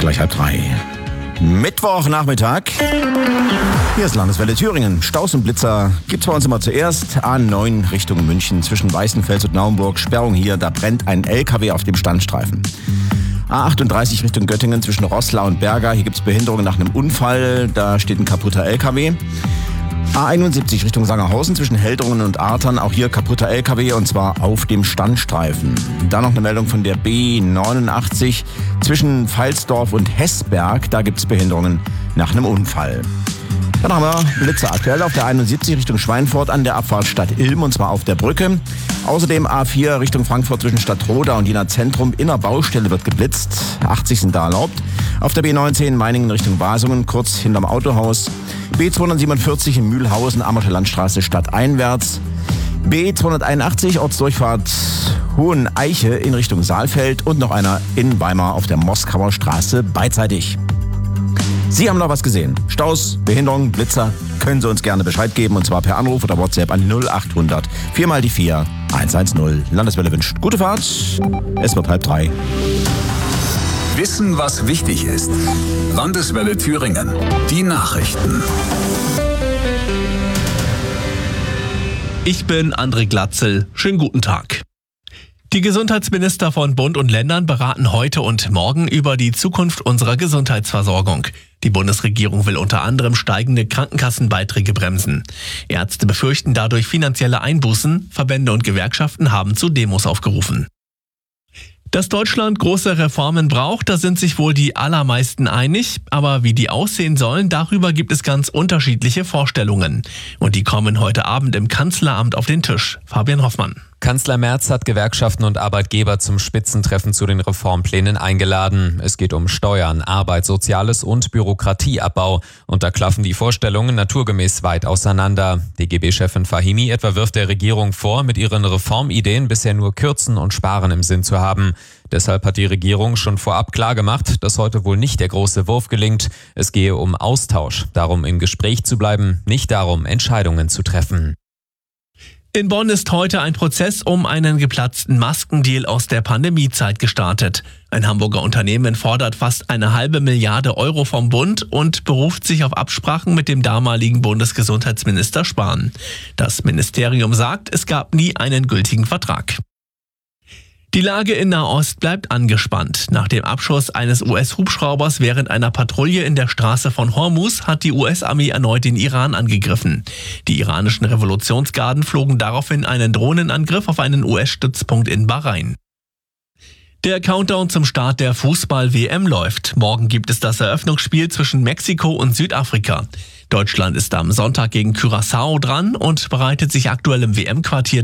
gleich 2:30. Mittwochnachmittag. Hier ist Landeswelle Thüringen. Staus und Blitzer gibt's bei uns immer zuerst. A9 Richtung München zwischen Weißenfels und Naumburg. Sperrung hier, da brennt ein LKW auf dem Standstreifen. A38 Richtung Göttingen zwischen Roßla und Berga. Hier gibt's Behinderungen nach einem Unfall. Da steht ein kaputter LKW. A71 Richtung Sangerhausen zwischen Heldrungen und Artern. Auch hier kaputter LKW und zwar auf dem Standstreifen. Dann noch eine Meldung von der B89 zwischen Pfalzdorf und Hessberg. Da gibt's Behinderungen nach einem Unfall. Dann haben wir Blitze aktuell auf der 71 Richtung Schweinfurt an der Abfahrt Stadt Ilm und zwar auf der Brücke. Außerdem A4 Richtung Frankfurt zwischen Stadtroda und Jena Zentrum. Innerbaustelle wird geblitzt. 80 sind da erlaubt. Auf der B19 Meiningen Richtung Basungen, kurz hinterm Autohaus. B247 in Mühlhausen, Ammersche Landstraße stadteinwärts. B281 Ortsdurchfahrt Hoheneiche in Richtung Saalfeld und noch einer in Weimar auf der Moskauer Straße beidseitig. Sie haben noch was gesehen? Staus, Behinderungen, Blitzer? Können Sie uns gerne Bescheid geben und zwar per Anruf oder WhatsApp an 0800 4x4 110. Landeswelle wünscht gute Fahrt. Es wird 2:30. Wissen, was wichtig ist. Landeswelle Thüringen. Die Nachrichten. Ich bin André Glatzel. Schönen guten Tag. Die Gesundheitsminister von Bund und Ländern beraten heute und morgen über die Zukunft unserer Gesundheitsversorgung. Die Bundesregierung will unter anderem steigende Krankenkassenbeiträge bremsen. Ärzte befürchten dadurch finanzielle Einbußen. Verbände und Gewerkschaften haben zu Demos aufgerufen. Dass Deutschland große Reformen braucht, da sind sich wohl die allermeisten einig. Aber wie die aussehen sollen, darüber gibt es ganz unterschiedliche Vorstellungen. Und die kommen heute Abend im Kanzleramt auf den Tisch. Fabian Hoffmann. Kanzler Merz hat Gewerkschaften und Arbeitgeber zum Spitzentreffen zu den Reformplänen eingeladen. Es geht um Steuern, Arbeit, Soziales und Bürokratieabbau. Und da klaffen die Vorstellungen naturgemäß weit auseinander. DGB-Chefin Fahimi etwa wirft der Regierung vor, mit ihren Reformideen bisher nur Kürzen und Sparen im Sinn zu haben. Deshalb hat die Regierung schon vorab klargemacht, dass heute wohl nicht der große Wurf gelingt. Es gehe um Austausch, darum im Gespräch zu bleiben, nicht darum, Entscheidungen zu treffen. In Bonn ist heute ein Prozess um einen geplatzten Maskendeal aus der Pandemiezeit gestartet. Ein Hamburger Unternehmen fordert fast 1,5 Milliarde Euro vom Bund und beruft sich auf Absprachen mit dem damaligen Bundesgesundheitsminister Spahn. Das Ministerium sagt, es gab nie einen gültigen Vertrag. Die Lage in Nahost bleibt angespannt. Nach dem Abschuss eines US-Hubschraubers während einer Patrouille in der Straße von Hormuz hat die US-Armee erneut den Iran angegriffen. Die iranischen Revolutionsgarden flogen daraufhin einen Drohnenangriff auf einen US-Stützpunkt in Bahrain. Der Countdown zum Start der Fußball-WM läuft. Morgen gibt es das Eröffnungsspiel zwischen Mexiko und Südafrika. Deutschland ist am Sonntag gegen Curaçao dran und bereitet sich aktuell im WM-Quartier